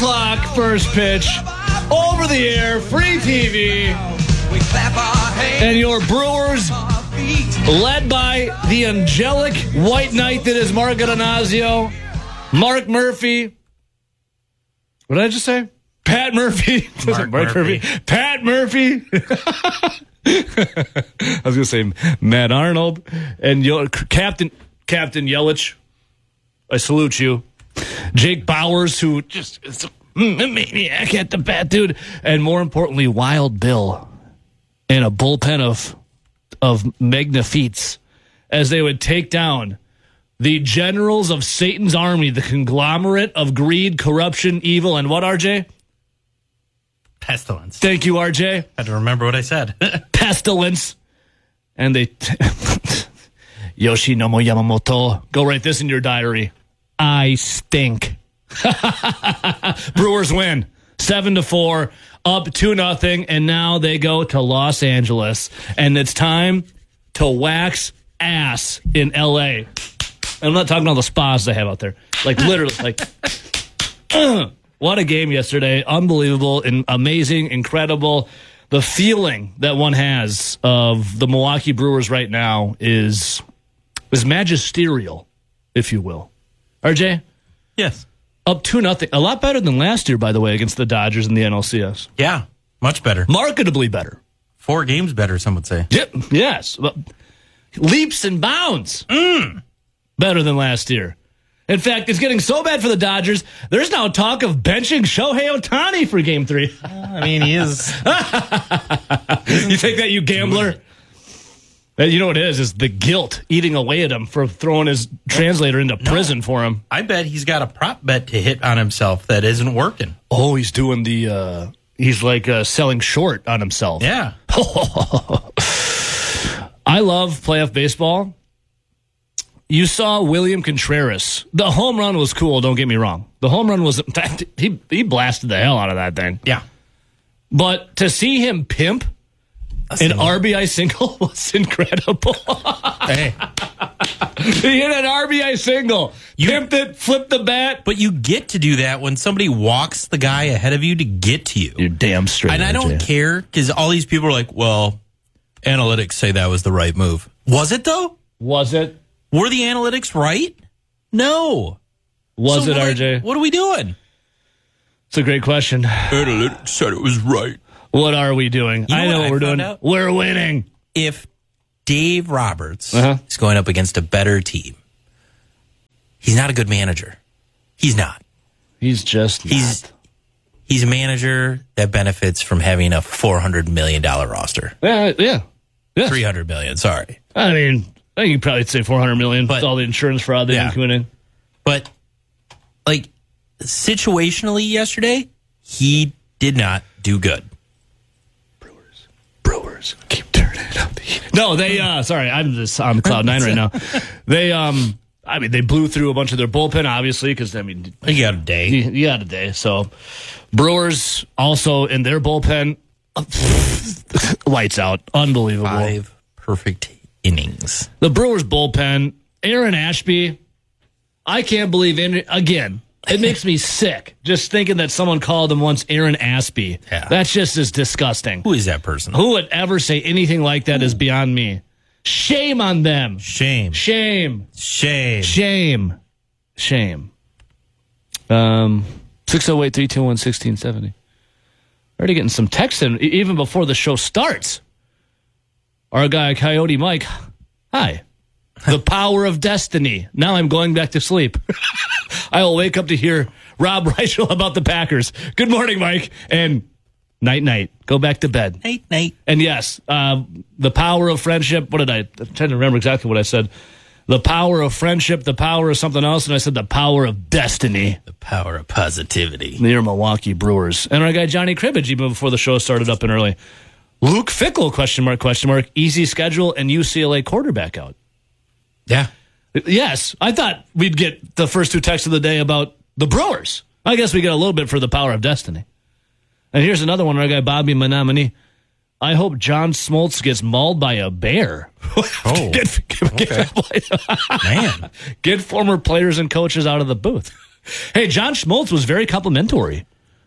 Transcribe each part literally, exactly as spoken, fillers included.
o'clock first pitch, over the air, free T V, and your Brewers, led by the angelic white knight that is Mark Atanasio, Mark Murphy. What did I just say? Pat Murphy. Mark Mark Murphy. Murphy. Pat Murphy. I was going to say Matt Arnold and Yo- Captain Captain Yelich. I salute you. Jake Bowers, who just is a maniac at the bat, dude. And more importantly, Wild Bill and a bullpen of of magnifiques as they would take down the generals of Satan's army, the conglomerate of greed, corruption, evil, and what, R J? Pestilence. Thank you, R J. I had to remember what I said. Pestilence. And they... T- Yoshinobu Yamamoto. Go write this in your diary. I stink. Brewers win. Seven to four. Up two nothing. And now they go to Los Angeles. And it's time to wax ass in L A. And I'm not talking about the spas they have out there. Like, literally, like... uh, what a game yesterday. Unbelievable and amazing, incredible. The feeling that one has of the Milwaukee Brewers right now is is magisterial, if you will. R J? Yes. Up two nothing. A lot better than last year, by the way, against the Dodgers in the N L C S. Yeah, much better. Marketably better. Four games better, some would say. Yep. Yes. Leaps and bounds. Mm. Better than last year. In fact, it's getting so bad for the Dodgers, there's now talk of benching Shohei Ohtani for game three. I mean, he is... You take that, you gambler? And you know what it is? Is the guilt eating away at him for throwing his translator into No. prison for him. I bet he's got a prop bet to hit on himself that isn't working. Oh, he's doing the, uh, he's like uh, selling short on himself. Yeah. I love playoff baseball. You saw William Contreras. The home run was cool, don't get me wrong. The home run was, in fact, he, he blasted the hell out of that thing. Yeah. But to see him pimp an R B I single was incredible. Hey. He hit an R B I single. You pimped it, flipped the bat. But you get to do that when somebody walks the guy ahead of you to get to you. You're damn straight. And I don't R J. care because all these people are like, well, analytics say that was the right move. Was it, though? Was it? Were the analytics right? No. Was So it, what are- R J? What are we doing? It's a great question. Analytics said it was right. What are we doing? You know I know what what I we're found doing. out? We're winning. If Dave Roberts Uh-huh. is going up against a better team, he's not a good manager. He's not. He's just He's not. he's a manager that benefits from having a four hundred million dollars roster. Yeah, yeah. yeah. three hundred million dollars, sorry. I mean, I think you'd probably say four hundred million dollars But- with all the insurance fraud they Yeah. didn't come in. But, like, situationally yesterday, he did not do good. Brewers. Brewers. Keep turning up the heat. No, they, uh, sorry, I'm just on cloud nine right now. They, um, I mean, they blew through a bunch of their bullpen, obviously, because, I mean, He got a day. you, you got a day. So, Brewers also in their bullpen, lights out. Unbelievable. Five perfect innings. The Brewers bullpen, Aaron Ashby, I can't believe, in, again, it makes me sick just thinking that someone called him once Aaron Ashby. Yeah. That's just as disgusting. Who is that person? Who would ever say anything like that is beyond me. Shame on them. Shame. Shame. Shame. Shame. Shame. Um, six oh eight, three two one, one six seven oh. Already getting some text in, e- even before the show starts. Our guy, Coyote Mike. Hi. The power of destiny. Now I'm going back to sleep. I'll wake up to hear Rob Reichel about the Packers. Good morning, Mike. And night, night. Go back to bed. Night, night. And yes, uh, the power of friendship. What did I? I'm trying to remember exactly what I said. The power of friendship, the power of something else, and I said the power of destiny. The power of positivity. Near Milwaukee Brewers. And our guy Johnny Cribbage, even before the show started up and early. Luke Fickle, question mark, question mark. Easy schedule and U C L A quarterback out. Yeah. Yes, I thought we'd get the first two texts of the day about the Brewers. I guess we get a little bit for the power of destiny. And here's another one, our guy Bobby Menominee. I hope John Smoltz gets mauled by a bear. Oh, get, get, get, man. get former players and coaches out of the booth. Hey, John Smoltz was very complimentary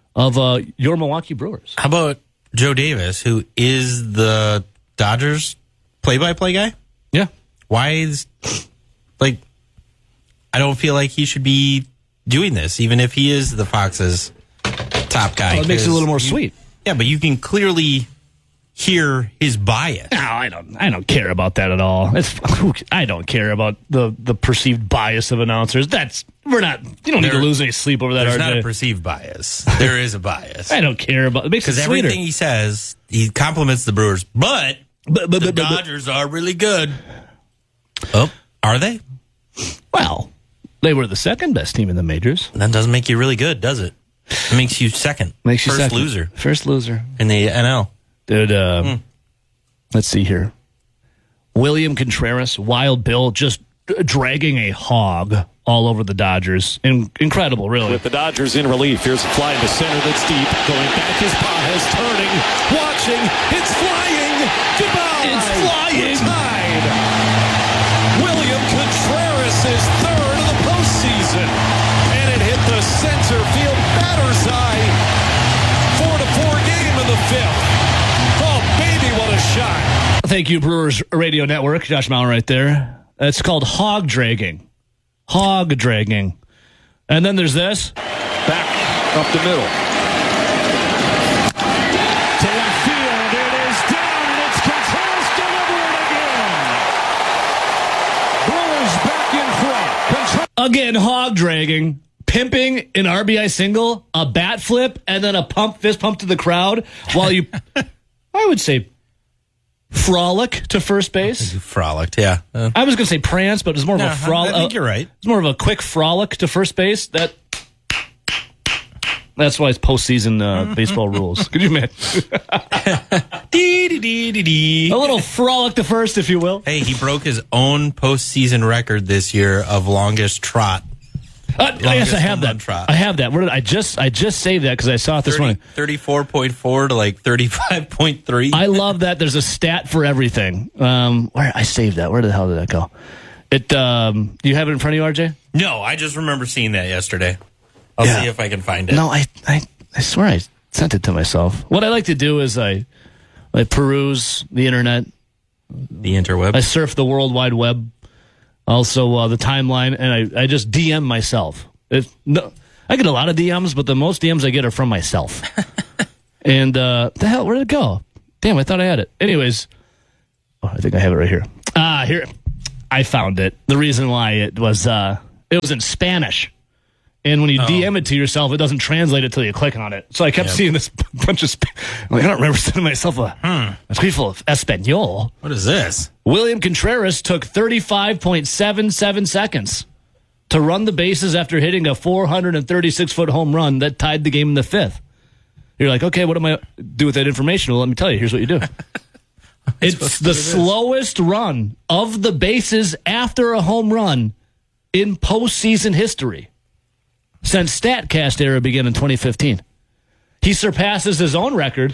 of uh, your Milwaukee Brewers. How about Joe Davis, who is the Dodgers play-by-play guy? Yeah. Why is, like, I don't feel like he should be doing this, even if he is the Fox's top guy. Well, it makes it a little more you, sweet. Yeah, but you can clearly hear his bias. No, I don't. I don't care about that at all. It's, I don't care about the, the perceived bias of announcers. That's we're not. You don't need There- to lose any sleep over that. There's R J. not a perceived bias. There is a bias. I don't care about it. Makes it Because sweeter. everything he says, he compliments the Brewers, but, But, but, the but, but, but- Dodgers are really good. Oh, are they? well, they were the second best team in the majors. That doesn't make you really good, does it? It makes you second. Makes you First second. loser First loser. in the N L. Dude, uh, Hmm. let's see here. William Contreras, Wild Bill, just d- dragging a hog all over the Dodgers. In- incredible, really. With the Dodgers in relief, here's a fly in the center that's deep. Going back is Pages, turning, watching. It's flying. Goodbye. It's flying. Tied. William Contreras is third of the postseason. And it hit the center field batter's eye. Four to four game in the fifth. Oh, baby, what a shot. Thank you, Brewers Radio Network. Josh Mauer right there. It's called hog dragging. Hog dragging. And then there's this. Back up the middle. To left field. It is down, and it's Contreras delivering again. Brewers back in front. Contreras. Again, hog dragging. Pimping an R B I single, a bat flip, and then a pump fist pump to the crowd while you, I would say, frolic to first base. You frolicked, yeah. Uh, I was going to say prance, but it was more of no, a frolic. I think you're right. It's more of a quick frolic to first base. That that's why it's postseason uh, baseball rules. Could you imagine Dee, dee, dee, dee, dee. a little frolic to first, if you will? Hey, he broke his own postseason record this year of longest trot. Uh, yes, Longest I have home run that. trot. I have that. Where did I just I just saved that because I saw it this morning. thirty-four point four to like thirty-five point three. I love that. There's a stat for everything. Um, where I saved that. Where the hell did that go? It. Um, do you have it in front of you, R J? No, I just remember seeing that yesterday. I'll Yeah. see if I can find it. No, I, I I swear I sent it to myself. What I like to do is I I peruse the internet. The interweb. I surf the World Wide Web. Also uh, the timeline, and I, I just D M myself. If, no, I get a lot of D Ms, but the most D Ms I get are from myself. And uh, the hell, where did it go? Damn, I thought I had it. Anyways, oh, I think I have it right here. Ah, here, I found it. The reason why it was uh, it was in Spanish, and when you Oh. D M it to yourself, it doesn't translate it till you click on it. So I kept Yep. seeing this bunch of. Sp- I'm like, I don't remember sending myself a Hmm. a tweet full of Espanol. What is this? William Contreras took thirty-five point seven seven seconds to run the bases after hitting a four hundred thirty-six foot home run that tied the game in the fifth. You're like, okay, what am I do with that information? Well, let me tell you. Here's what you do. It's the slowest run of the bases after a home run in postseason history since StatCast era began in twenty fifteen. He surpasses his own record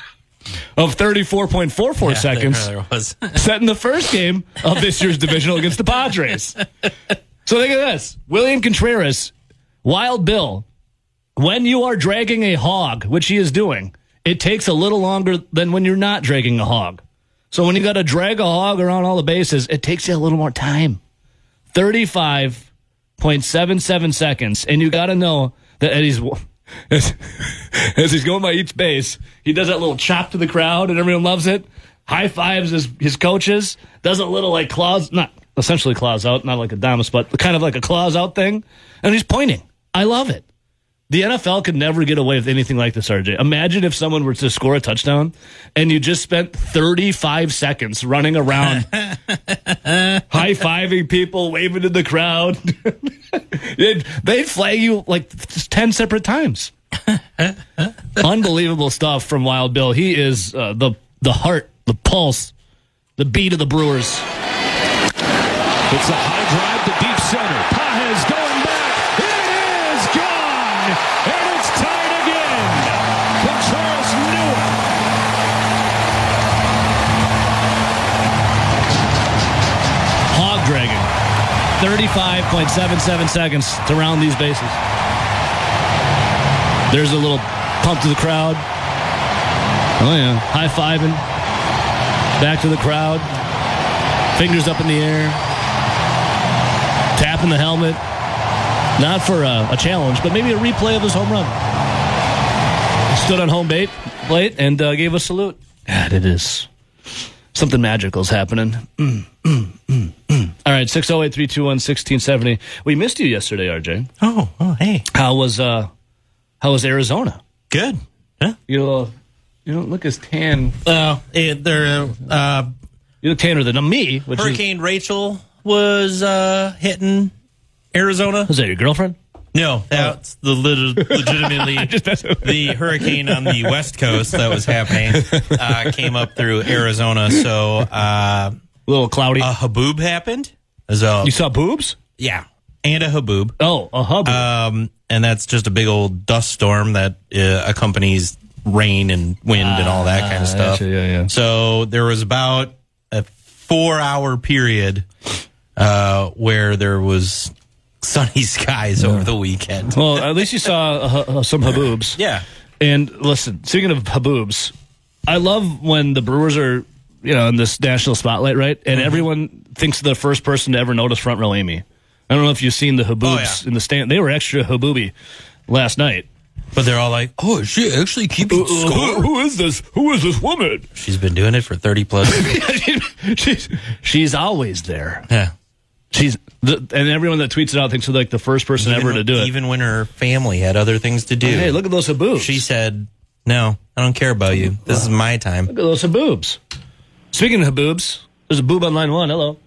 of thirty-four point four four Yeah, seconds there was. set in the first game of this year's divisional against the Padres. So think of this. William Contreras, Wild Bill, when you are dragging a hog, which he is doing, it takes a little longer than when you're not dragging a hog. So when you got to drag a hog around all the bases, it takes you a little more time. thirty-five point seven seven seconds. And you got to know that Eddie's... As, as he's going by each base, he does that little chop to the crowd, and everyone loves it. High fives his, his coaches. Does a little like claws, not essentially claws out, not like a Damas, but kind of like a claws out thing. And he's pointing. I love it. The N F L could never get away with anything like this, R J. Imagine if someone were to score a touchdown and you just spent thirty-five seconds running around, high-fiving people, waving to the crowd. they'd, they'd flag you like ten separate times. Unbelievable stuff from Wild Bill. He is uh, the, the heart, the pulse, the beat of the Brewers. It's a high drive to deep center. Pages going back. It is gone. And it's tied again. Contreras knew it. Hog dragging. thirty-five point seven seven seconds to round these bases. There's a little Pump to the crowd. Oh, yeah. High-fiving. Back to the crowd. Fingers up in the air. Tapping the helmet. Not for a, a challenge, but maybe a replay of his home run. Stood on home bait, plate and uh, gave a salute. God, it is. Something magical is happening. Mm, mm, mm, mm. All right, six oh eight, three two one, one six seven zero. We missed you yesterday, R J. Oh, oh, hey. How was uh, how was Arizona? Good. Huh? You know, you don't look as tan. Well, it, they're, uh, You look tanner than me. Which Hurricane Rachel was uh, hitting Arizona. is, was that your girlfriend? No, that's the lit- legitimately the hurricane on the West Coast that was happening uh, came up through Arizona. So uh, A little cloudy. a haboob happened. So you saw boobs? yeah, and a haboob. Oh, a hub. Um, and that's just a big old dust storm that uh, accompanies rain and wind and all that kind of stuff. gotcha, yeah, yeah. So there was about a four-hour period uh, where there was sunny skies over the weekend. Well, at least you saw uh, uh, some haboobs. Yeah. And listen, speaking of haboobs, I love when the Brewers are, you know, in this national spotlight, right? And Mm-hmm. everyone thinks the first person to ever notice Front Row Amy. I don't know if you've seen the haboobs Oh, yeah. in the stand. They were extra habooby last night. But they're all like, oh, is she actually keeping score? who is this? Who is this woman? She's been doing it for thirty plus years. she's, she's always there. Yeah. She's the, and everyone that tweets it out thinks she's like the first person Even, ever to do it. even when her family had other things to do. Hey, look at those haboobs. She said, no, I don't care about you. This is my time. Look at those haboobs. Speaking of haboobs, there's a boob on line one. Hello.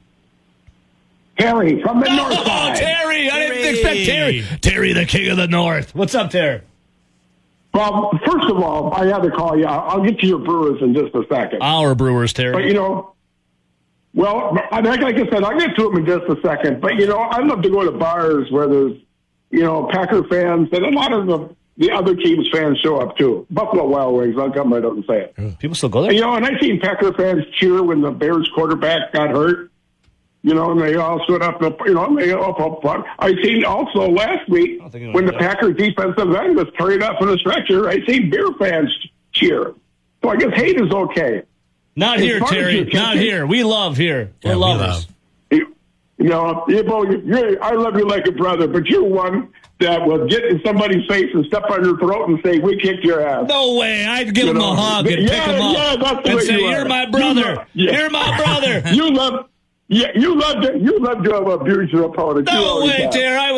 Terry from the north Oh, side. Terry! I didn't Terry. expect Terry. Terry, the king of the north. What's up, Terry? Well, first of all, I had to call you. I'll get to your Brewers in just a second. Our Brewers, But, Terry. you know, well, I- like like I said, I'll get to them in just a second. But, you know, I love to go to bars where there's, you know, Packer fans, and a lot of the, the other teams' fans show up, too. Buffalo Wild Wings, I'll come right up and say it. People still go And, there? you know, and I've seen Packer fans cheer when the Bears quarterback got hurt. You know, and they all stood up, you know, and they up up front. I seen also last week think it when the was that. Packers defensive end was carried up in a stretcher, I seen Bear fans cheer. So I guess hate is okay. Not as here, far as Terry. you're Not concerned- here. We love here. We're Yeah, we lovers. love. You, you know, you know, you're, I love you like a brother, but you're one that will get in somebody's face and step on your throat and say, "We kicked your ass." No way. I'd give You him know, a hug and yeah, pick him up yeah, that's the and way say, you are. "You're my You brother. love- yeah. You're my brother." You love, yeah, you love to, you love to abuse your opponent. You No always way, have. Terry. I